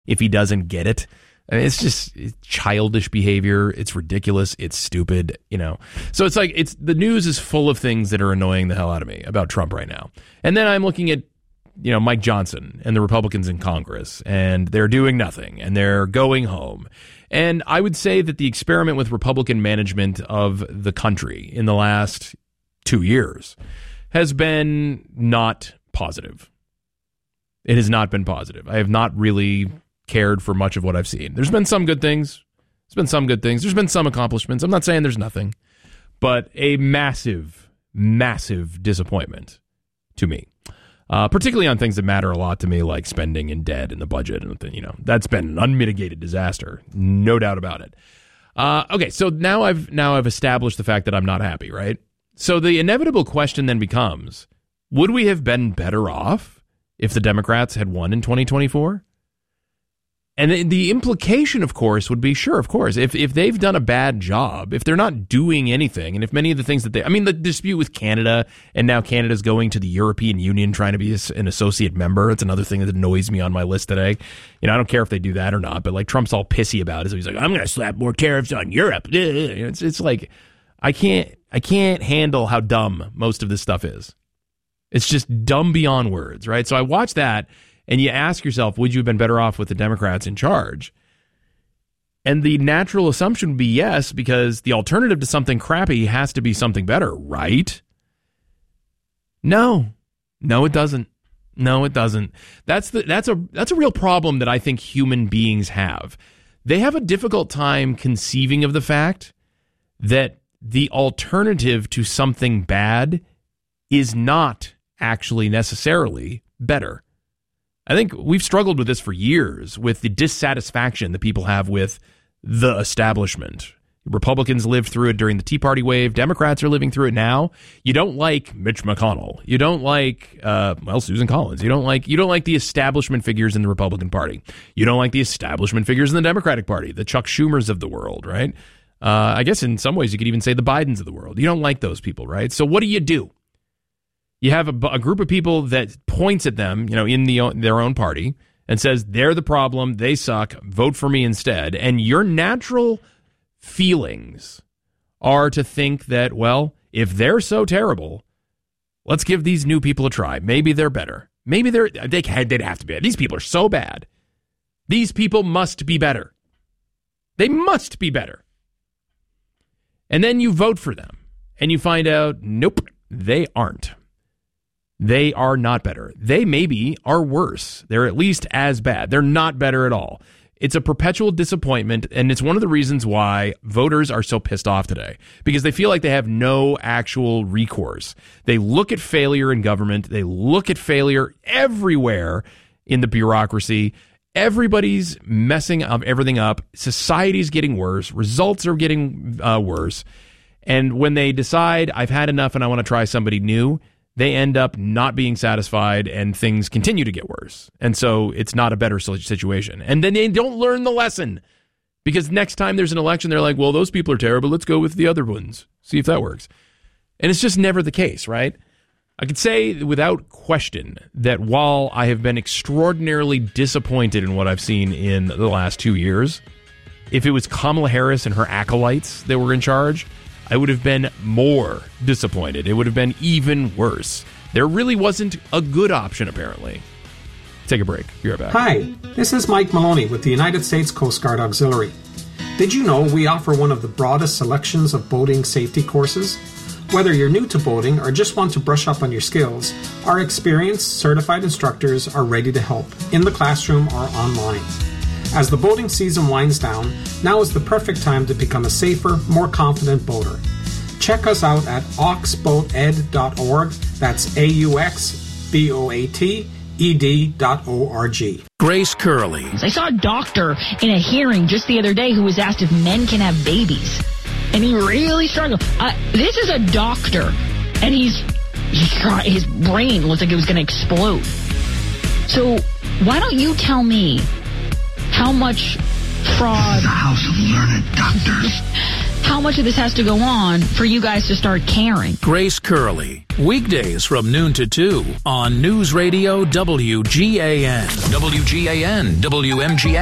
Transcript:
if he doesn't get it. I mean, it's childish behavior. It's ridiculous. It's stupid, So it's like the news is full of things that are annoying the hell out of me about Trump right now. And then I'm looking at, Mike Johnson and the Republicans in Congress, and they're doing nothing, and they're going home. And I would say that the experiment with Republican management of the country in the last 2 years has been not positive. It has not been positive. I have not really cared for much of what I've seen. There's been some good things. There's been some accomplishments. I'm not saying there's nothing, but a massive, massive disappointment to me, particularly on things that matter a lot to me, like spending and debt and the budget. And that's been an unmitigated disaster, no doubt about it. Okay, so now I've established the fact that I'm not happy, right? So the inevitable question then becomes, would we have been better off if the Democrats had won in 2024? And the implication, of course, would be, sure, of course, if they've done a bad job, if they're not doing anything, and if many of the things that the dispute with Canada, and now Canada's going to the European Union trying to be an associate member, it's another thing that annoys me on my list today. I don't care if they do that or not, but like Trump's all pissy about it. So he's like, I'm going to slap more tariffs on Europe. It's like, I can't handle how dumb most of this stuff is. It's just dumb beyond words, right? So I watch that, and you ask yourself, would you have been better off with the Democrats in charge? And the natural assumption would be yes, because the alternative to something crappy has to be something better, right? No, it doesn't. No, it doesn't. That's a real problem that I think human beings have. They have a difficult time conceiving of the fact that the alternative to something bad is not actually necessarily better. I think we've struggled with this for years, with the dissatisfaction that people have with the establishment. Republicans lived through it during the Tea Party wave. Democrats are living through it now. You don't like Mitch McConnell. You don't like, Susan Collins. You don't like the establishment figures in the Republican Party. You don't like the establishment figures in the Democratic Party, the Chuck Schumers of the world, right? I guess in some ways you could even say the Bidens of the world. You don't like those people, right? So what do? You have a group of people that points at them, in their own party and says, they're the problem, they suck, vote for me instead. And your natural feelings are to think that, well, if they're so terrible, let's give these new people a try. Maybe they're better. Maybe they'd have to be. These people are so bad. These people must be better. They must be better. And then you vote for them and you find out, nope, they aren't. They are not better. They maybe are worse. They're at least as bad. They're not better at all. It's a perpetual disappointment, and it's one of the reasons why voters are so pissed off today, because they feel like they have no actual recourse. They look at failure in government. They look at failure everywhere in the bureaucracy. Everybody's messing everything up. Society's getting worse. Results are getting worse. And when they decide, I've had enough and I want to try somebody new, they end up not being satisfied and things continue to get worse. And so it's not a better situation. And then they don't learn the lesson, because next time there's an election, they're like, well, those people are terrible. Let's go with the other ones. See if that works. And it's just never the case, right? I could say without question that while I have been extraordinarily disappointed in what I've seen in the last 2 years, if it was Kamala Harris and her acolytes that were in charge, I would have been more disappointed. It would have been even worse. There really wasn't a good option, apparently. Take a break. Be right back. Hi, this is Mike Maloney with the United States Coast Guard Auxiliary. Did you know we offer one of the broadest selections of boating safety courses? Whether you're new to boating or just want to brush up on your skills, our experienced, certified instructors are ready to help, in the classroom or online. As the boating season winds down, now is the perfect time to become a safer, more confident boater. Check us out at auxboated.org. That's AUXBOATED.org. Grace Curley. I saw a doctor in a hearing just the other day who was asked if men can have babies. And he really struggled. This is a doctor, and his brain looks like it was going to explode. So why don't you tell me how much fraud... This is the house of learned doctors. how much of this has to go on for you guys to start caring. Grace Curley, weekdays from noon to 2 on News Radio WGAN. WGAN, WMGA.